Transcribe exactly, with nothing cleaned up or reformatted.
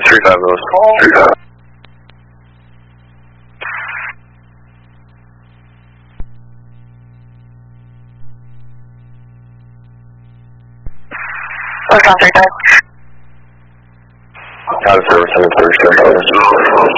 three five those. Three five. What's on three five? Out of service, under thirty-seven.